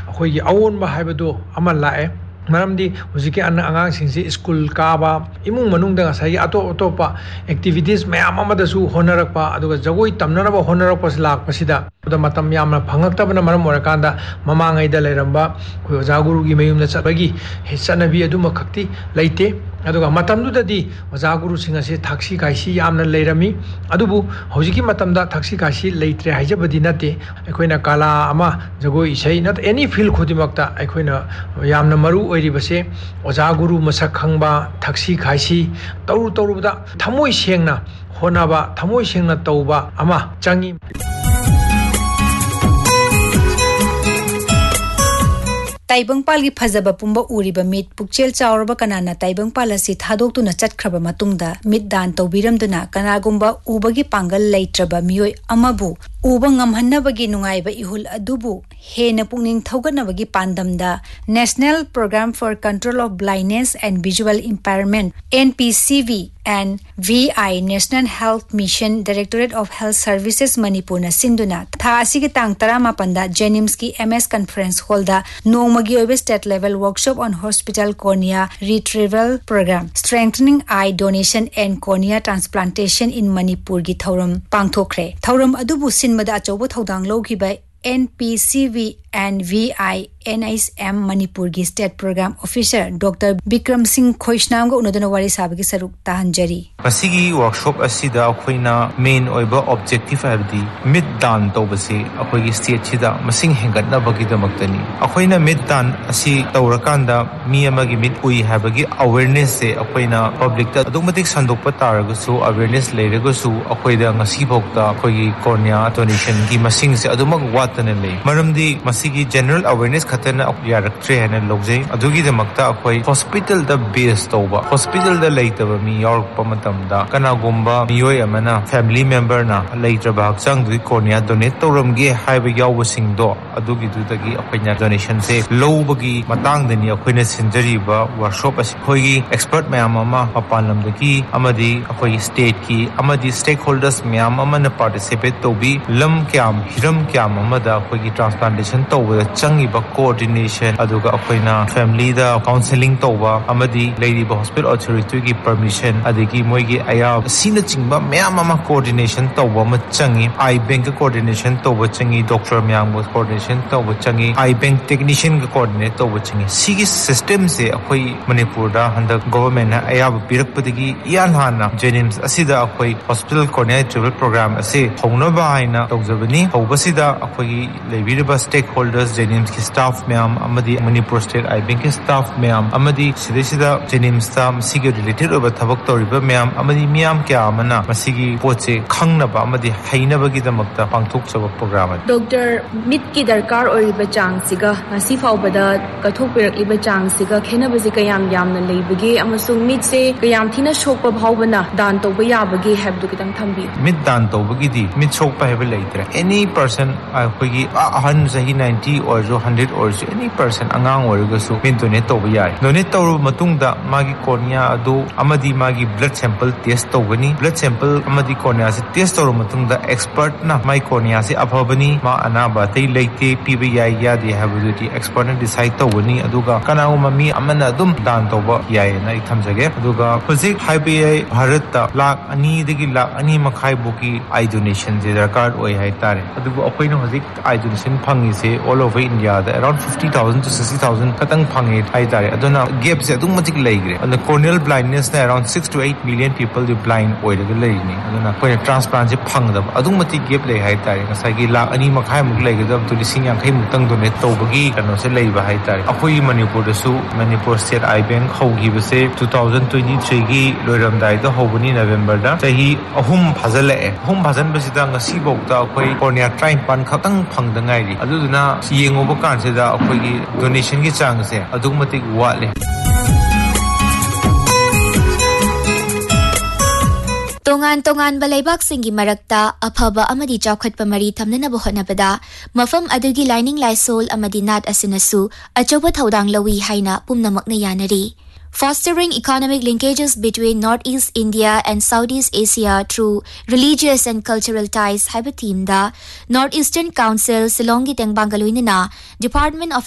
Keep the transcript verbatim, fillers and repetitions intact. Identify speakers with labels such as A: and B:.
A: ꯑꯩꯈꯣꯏꯒꯤ ꯑꯑꯣꯟꯕ ꯍꯥꯏꯕꯗꯣ ꯑꯃ ꯂꯥꯛꯑꯦ ꯃꯔꯝꯗꯤ ꯍꯧꯖꯤꯛꯀꯤ ꯑꯉꯥꯡꯁꯤꯡꯁꯤ ꯁ꯭ꯀꯨꯜ ꯀꯥꯕ ꯏꯃꯨꯡ ꯃꯅꯨꯡꯗ ꯉꯁꯥꯏꯒꯤ ꯑꯇꯣꯞ ꯑꯇꯣꯞꯄ ꯑꯦꯛꯇꯤꯚꯤꯇꯤꯁ ꯃꯌꯥꯝ ꯑꯃꯗꯁꯨ ꯍꯣꯠꯅꯔꯛꯄ ꯑꯗꯨꯒ ꯖꯒꯣꯏ ꯇꯝꯅꯅꯕ ꯍꯣꯠꯅꯔꯛꯄꯁꯤ ꯂꯥꯛꯄꯁꯤꯗ ꯃꯇꯝ ꯌꯥꯝꯅ ꯐꯪꯉꯛꯇꯕꯅ ꯃꯔꯝ ꯑꯣꯏꯔꯀꯥꯟꯗ ꯃꯃꯥꯡꯉꯩꯗ ꯂꯩꯔꯝꯕ ꯑꯩꯈꯣꯏ ꯑꯣꯖꯥ ꯒꯨꯔꯨꯒꯤ ꯃꯌꯨꯝꯗ ꯆꯠꯄꯒꯤ ꯆꯠꯅꯕꯤ ꯑꯗꯨꯃꯈꯛꯇꯤ ꯂꯩꯇꯦ ꯑꯗꯨꯒ ꯃꯇꯝꯗꯨꯗꯗꯤ ꯑꯣꯖꯥ ꯒꯨꯔꯨꯁꯤꯡ ꯑꯁꯤ ꯊꯛꯁꯤ ꯈꯥꯏꯁꯤ ꯌꯥꯝꯅ ꯂꯩꯔꯝꯃꯤ ꯑꯗꯨꯕꯨ ꯍꯧꯖꯤꯛꯀꯤ ꯃꯇꯝꯗ ꯊꯛꯁꯤ ꯈꯥꯏꯁꯤ ꯂꯩꯇ꯭ꯔꯦ ꯍꯥꯏꯖꯕꯗꯤ ꯅꯠꯇꯦ ꯑꯩꯈꯣꯏꯅ ꯀꯂꯥ ꯑꯃ ꯖꯒꯣꯏ ꯏꯁꯩ ꯅꯠꯇ꯭ꯔ ꯑꯦꯅꯤ ꯐꯤꯜ ꯈꯨꯗꯤꯡꯃꯛꯇ ꯑꯩꯈꯣꯏꯅ ꯌꯥꯝꯅ ꯃꯔꯨ ꯑꯣꯏꯔꯤꯕꯁꯦ ꯑꯣꯖꯥ ꯒꯨꯔꯨ ꯃꯁꯛ ꯈꯪꯕ ꯊꯛꯁꯤ ꯈꯥꯏꯁꯤ ꯇꯧꯔꯨ ꯇꯧꯔꯨꯕꯗ ꯊꯃꯣꯏ ꯁꯦꯡꯅ ꯍꯣꯠꯅꯕ ꯊꯃꯣꯏ ꯁꯦꯡꯅ ꯇꯧꯕ ꯑꯃ ꯆꯪꯏ
B: ꯇꯥꯏꯕꯪꯄꯥꯜꯒꯤ ꯐꯖꯕ ꯄꯨꯝꯕ ꯎꯔꯤꯕ ꯃꯤꯠ ꯄꯨꯛꯆꯦꯜ ꯆꯥꯎꯔꯕ ꯀꯅꯥꯅ ꯇꯥꯏꯕꯪꯄꯥꯜ ꯑꯁꯤ ꯊꯥꯗꯣꯛꯇꯨꯅ ꯆꯠꯈ꯭ꯔꯕ ꯃꯇꯨꯡꯗ ꯃꯤꯠ ꯗꯥꯟ ꯇꯧꯕꯤꯔꯝꯗꯨꯅ ꯀꯅꯥꯒꯨꯝꯕ ꯎꯕꯒꯤ ꯄꯥꯡꯒꯜ ꯂꯩꯇ꯭ꯔꯕ ꯃꯤꯑꯣꯏ ꯑꯃꯕꯨ ꯎꯕ ꯉꯝꯍꯟꯅꯕꯒꯤ ꯅꯨꯡꯉꯥꯏꯕ ꯏꯍꯨꯜ ꯑꯗꯨꯕꯨ ꯍꯦꯟꯅ ꯄꯨꯛꯅꯤꯡ ꯊꯧꯒꯠꯅꯕꯒꯤ ꯄꯥꯟꯗꯝꯗ national programme for control of ꯕ꯭ꯂꯥꯏꯟꯗꯅꯦꯁ ꯑꯦꯟड visual ꯏꯝꯄꯥꯌꯔꯃꯦꯟꯠ N P C V and V I National Health Mission Directorate of Health Services Manipurna sinduna tha asigi tang thirty-seven da Jennimski M S Conference Hall da nongmagi oibe state level workshop on hospital cornea retrieval program strengthening eye donation and cornea transplantation in Manipur gi thoram pangthokre thoram adubu sinmada achoba thodang loghiba N P C V and V I N H M Manipur gi State Program Officer Doctor Bikram Singh Khoishnam go unadana wari sabagi saruk tahanjari
C: masigi workshop asida akhoina main oiba objective habdi mid dan tobase akhoigi state sida masing hengatna bagi damaktani akhoina mid dan asi tawrakanda mi amagi mid ui habagi awareness se akhoina public ta adumatik sandokpa taragasu awareness leiragasu akhoida ngasi bokta akhoigi cornea donation gi masing se adumak watana le maramdi masigi general awareness khatana yaraktre hana logjai adugi damakta akhoi hospital da base toba hospital da leitaba mi yorpa matamda kana gomba miyoi amana family member na leitraba hakchang du cornea donate toramge haiba yawba singdo adugi dudagi akhoi donation se lowbagi matang dani akhoi sinjari ba workshop asi khoigi expert mayam ama mapanlam dagi amadi akhoi state ki amadi stakeholders mayam amana participate tobi lam kyam hiram kyam amada akhoi transplantation toba changiba coordination aduga akoina family da counseling toba amadi lady hospital authority gi permission adigi moigi aya sina chingba mayam ama coordination toba ma changi eye bank coordination toba changi doctor mayam coordination toba changi eye bank technician ga coordinate toba changi sigi system se akoi manipur da handak government na aya pirakpadigi yan hana Jennings asida akoi hospital cornea retrieval program ase hongnaba haina tawjabani hobasida akoi lebiriba stakeholders Jennings ki staff mayam amadi Manipur state eye bank ki staff mayam amadi sidesida Jennings ta masigi related over thabak toriba mayam amadi miyam kya amana masigi poche khangnaba amadi hainaba gi damakta pangthok chaba program
D: Doctor mit ki darkar oriba chang siga ngasi faubada kathok pirak liba chang siga khenaba ji kayam yamna leibage amasung mit se kayam thina shokpa bhaubana dan toba yabage habdu kitang thambi
C: mit dan tobagi di mit shokpa hebe leitre any person akoigi ahan sahi ninety or one hundred or any person angang origasu min donate toba yai donate toru matungda magi cornea adu amadi magi blood sample test togani blood sample amadi cornea se test toru matungda expert na my cornea se abhabani ma anaba tei leite piba yai ya de habuditi expert na decide togani aduga kanau mami amana adum dan toba yai na ithamjage aduga physic haibe bharat ta lakh ani degi lakh ani makhai buki eye donation je darkar oi hai tare aduga akoina hozik eye donation phangi se all over India da around fifty thousand to sixty thousand katang phangi hai tare aduna gap se adum matik leigre and the corneal blindness na around six to eight million people the blind oiraga leini aduna koi transplant je phangda adum matik gap lei hai tare ngasai gi lakh ani makhai muk leigada to lising yankai mutang donate tobagi kano se leiba hai tare akoi Manipur da su Manipur state eye bank hogi base twenty twenty-three gi loiramdai da hobani November da sahi ahum phazale ahum bhajan basida ngasi bokta akoi cornea thirty-five khatang phangda ngai ri aduna yengoba kan se da akoi gi donation gi chang se adum matik wale
E: tongan tongan balaibak singi marakta aphaba amadi chawkhatpa mari thamnana bohonabada mafam adugi lining laisol amadi nat asinasu achoba thodang lawi haina pumnamakna yanari fostering economic linkages between Northeast India and Southeast Asia through religious and cultural ties haiba theme da Northeastern Council Silongi Tengbangaluinana Department of